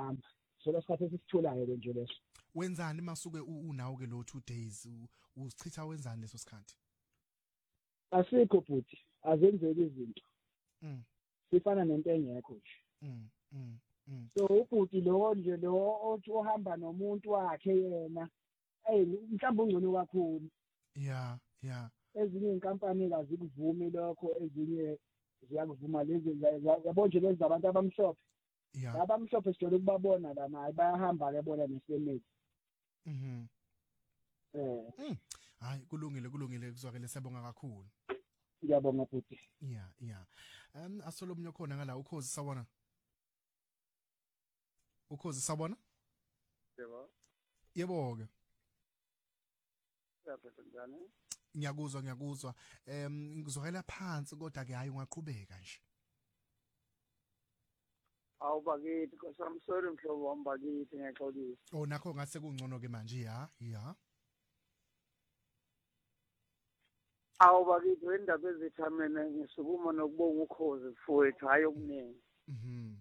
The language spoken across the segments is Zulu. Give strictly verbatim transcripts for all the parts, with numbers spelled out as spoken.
siyahamba so lesikhathi esithulayo ke nje leso. Wenzani masuke unawo ke lo two days usichitha wenzani leso sikhathi? Asikho futhi azenzeki izinto. Mm. Sifana nento engekho nje. Mm. Mm. Mm. So ubhuti lo nje lo othi ohamba nomuntu wakhe yena hey mhlawumbe ungcono kakhulu. Yeah, yeah. Ezinye inkampani azikuvumi lokho, ezinye ziyakuvuma lezi yabo nje lezi abantu abamhlophe. Yeah. Abamhlophe sijole ukubabona la naye bayahamba ke bona nesemedi. Mhm. Eh. Mm. Hayi kulungile kulungile kuzwakele siyabonga kakhulu. Ngiyabonga futhi. Yeah, yeah. Um asolomnyo khona ngala ukhozi sawona. Ukhozi sawona? Yebo. Yebo ke. Yaphethe njani? Ngiyakuzwa ngiyakuzwa. Em ngizokela phansi kodwa ke hayi ungaqhubeka nje. Awubakithi because I'm sorry mhlobo wami bakithi ngiyaxolisa. Oh nakho ngase kungcono ke manje ya, ya. Awubakithi wendaba ezithamene ngisukuma nokubonga ukhozi mfowethu hayi okuningi. Mhm.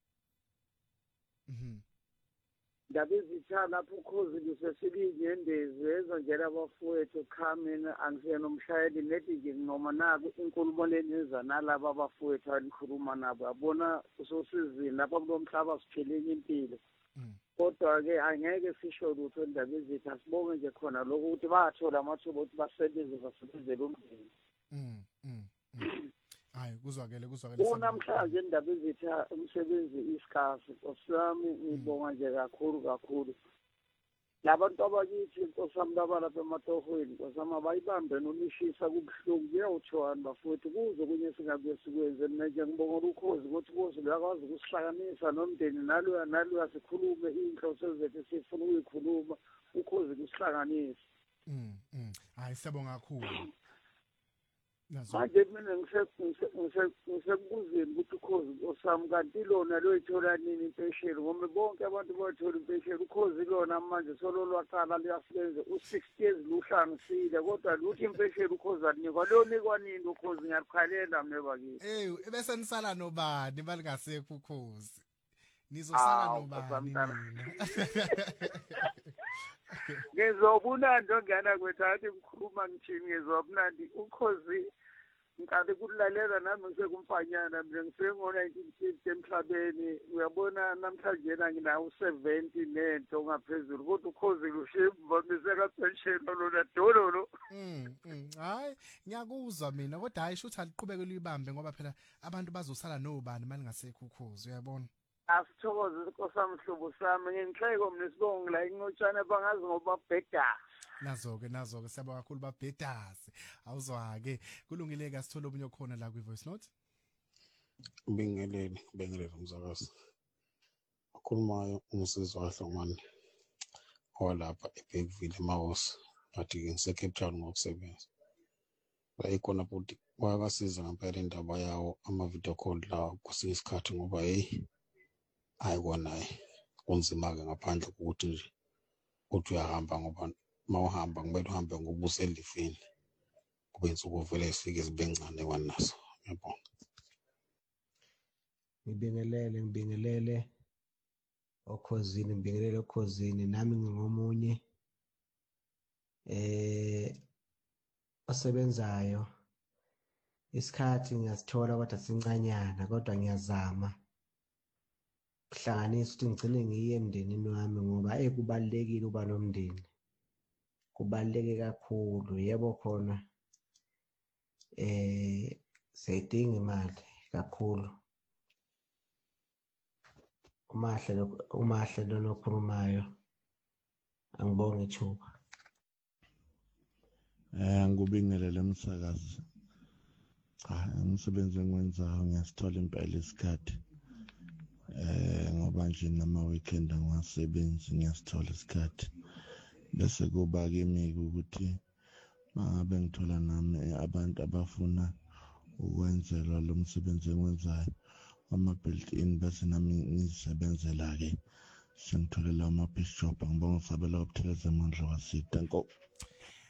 Mhm. Ndaba ezitha lapho ukhozi lusesilingendezi ezongela abafowethu khamina angisena umshayeli nethi nje noma naku inkulumo leniza nalabo abafowethu alikhuluma nabo yabona usosizini lapha kulomhlaba siphelele impilo. Kodwa ke angeke sisho lutho ndaba ezitha sibonge nje khona lokho ukuthi bathola amathuba ukuthi basebenze basebenzele umndeni. Mhm. Mhm. Hayi kuzwakele kuzwakele unamhlanje indaba ezitha umsebenzi isikhafu osami ngibonga nje kakhulu kakhulu labantu abakithi nkosami labalapha ematohweni nkosami abayibambe nolishisa kubuhlungu kuyawuthwani bafowethu kuze kunye singabuye sikwenze mina nje ngibonga ukhozi ukuthi ukhozi uyakwazi ukusihlanganisa nomndeni naloya naloya sikhulume inhloso zethu sifuna ukuyikhuluma ukhozi kusihlanganisa. Mhm. Hayi siyabonga kakhulu. Manje mina ngisekubuzeni ukuthi ukhozi osami kanti lona loyithola nini impesheni ngoba bonke abantu bayithola impesheni ukhozi lona manje solo lwaqala liyasebenza u-sixty years luhlangisile kodwa luthi impesheni ukhozi anikwa lonikwa nini ukhozi ngiyakhalela mina bakithi. Eh bese nisala nobani balingasekho ukhozi nizosala nobani nina? Ngizobunandi ongena kwethathi ngikhuluma ngithini ngizobunandi ukhozi ngikade kulalela nami ngisekumfanyana mina ngisengona nineteen fifty emhlabeni uyabona namhlanje nginawo seventy nento ngaphezulu kodwa ukhozi lushemba miseka pension lona dololo. Mhm. Hayi ngiyakuzwa mina kodwa hayi shuthi aliqhubeke libambe ngoba phela abantu bazosala nobani malingasekho ukhozi uyabona. Asithokoze nkosami hlobo sami ngenhleko mina sibonga la ingotshana bangazi ngoba bheda. Nazo ke nazo ke siyabonga kakhulu babhedase awuzwa ke kulungile ke sithola omunye khona la kwi voice note. Bingelele bingelele umzakazi ukhulumayo umusizwa kaHlongwane walapha eBergville eMahosi bathi ngise Cape Town ngokusebenza la ikhona futhi bayakasiza ngempela indaba yawo ama video call la kwesinye isikhathi ngoba hey ayikona kunzima ke ngaphandle kokuthi nje uthi uyahamba ngoba mawuhamba kumele uhambe ngobuso elifini kube insuku vele sifike sibencane kwanaso yabonga. Ngibingelele ngibingelele okhosini ngibingelele okhosini nami ngingomunye eh osebenzayo isikhathi ngiyasithola kodwa sincanyana kodwa ngiyazama kuhlanganisa ukuthi ngigcine ngiye emndenini wami ngoba ekubalekile uba nomndeni kubaleke kakhulu yebo khona eh seyidinga imali kakhulu umahle umahle lona okhulumayo angibonge ithuba. Eh ngubingelele umsakazi cha umsebenzi engiwenzayo ngiyasithola impela isikhathi eh ngoba nje nama weekend angiwasebenzi ngiyasithola isikhathi bese kuba kimi ukuthi mangabe ngithola nami abantu abafuna ukwenzelwa lo msebenzi engiwenzayo ama built-in bese nami ngizisebenzela ke sengitholela ama piece job ngibonga sabela ukuthekeleza amandla wasida nko.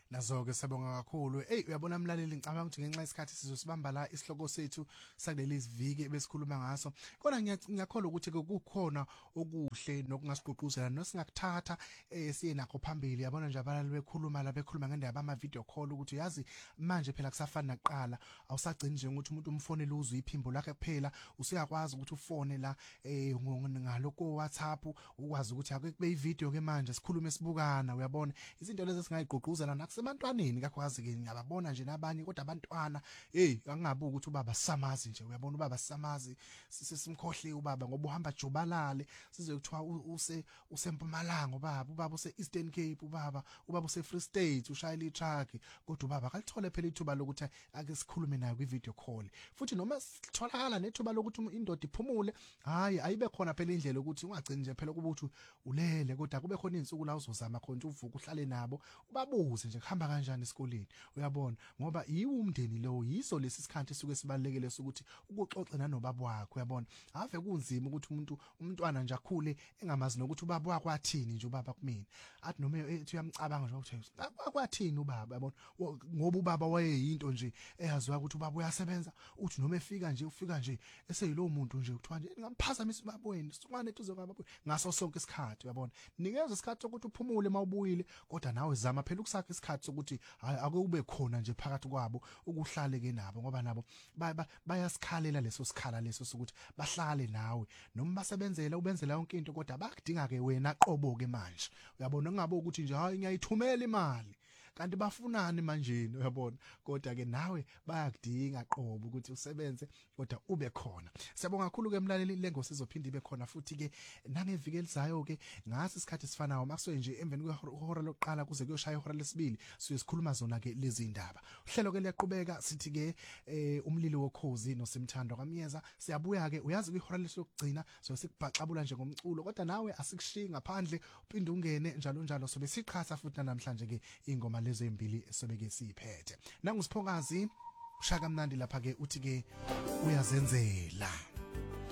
Nazo-ke sabonga kakhulu. Ey uyabona mlaleli ngicabanga ukuthi ngenxa yesikhathi sizosibamba la isihloko sethu sakuleli siviki besikhuluma ngaso. Kona ngiyakholwa ukuthi kukhona okuhle nokungasigqugquzela nosingakuthatha eh siye nakho phambili. Yabona nje abalali bekhuluma la bekhuluma ngendaba ama video call ukuthi yazi manje phela kusafana naqala awusagcini nje ukuthi umuntu umfonele uzwe iphimbo lakhe kuphela usuyakwazi ukuthi ufone la eh ngaloko WhatsApp ukwazi ukuthi ake kube ivideo ke manje sikhulume sibukana uyabona izinto lezi singayigqugquzela nakusebantwaneni kakwazi ke ngiyababona nje nabanye kodwa abantwana hey angabuka ukuthi ubaba samazi nje uyabona ubaba samazi sisimkhohle ubaba ngoba uhamba jubalale size kuthiwa use usempumalanga ubaba ubaba use Eastern Cape ubaba ubaba use Free State ushayela itruck kodwa ubaba akalithole phela ithuba lokuthi ake sikhulume naye kwi video call futhi noma sitholakala nethuba lokuthi indoda iphumule hayi ayibe khona phela indlela ukuthi ungagcini nje phela kuba uthi ulele kodwa kube khona izinsuku la uzozama khona uvuka uhlale nabo ubabuze nje kuhamba kanjani esikoleni uyabona ngoba yiwo umndeni lo yiso lesi sikhathi suke sibalekele sokuthi ukuxoxa nanobaba wakho uyabona ave kunzima ukuthi umuntu umntwana nje akhule engamazi nokuthi ubaba wakho athini nje ubaba kumina athi noma ethi uyamcabanga nje ukuthi akwathini ubaba uyabona ngoba ubaba wayeyinto nje eyaziwa ukuthi ubaba uyasebenza uthi noma efika nje ufika nje eseyilo muntu nje kuthiwa nje ngamphazamisa ubaba wenu singane tuze kwaba ngaso sonke isikhathi uyabona nikeza isikhathi sokuthi uphumule mawubuyile kodwa nawe zama phela ukusakha isikhathi sokuthi ake ube khona nje phakathi kwabo ukuhlale ke nabo ngoba nabo bayasikhalela leso sikhala leso sokuthi bahlale nawe noma basebenzela ubenzela yonke into kodwa bakudinga ke wena qobo ke manje uyabona ngabe ukuthi nje hayi ngiyayithumela imali kanti bafunani manje uyabona kodwa ke nawe bayakudinga qobo ukuthi usebenze kodwa ube khona siyabonga kakhulu ke mlaleli lengo sizophinda ibe khona futhi ke nangeviki elizayo ke ngasi isikhathi sifanayo makusoye nje emveni kwehora lokuqala kuze kuyoshaya ihora lesibili siyesikhuluma zona ke lezi indaba uhlelo ke liyaqhubeka sithi ke umlili wokhozi nosimthando kwamyeza siyabuya ke uyazi kwihora lesokugcina so sikubhaxabula nje ngomculo kodwa nawe asikushiyi ngaphandle uphinde ungene njalo njalo sobe siqhatha futhi namhlanje ke ingoma lezo embili sobeke siphethe nangusiphongazi ushaka mnandi lapha ke uthi ke uyazenzela.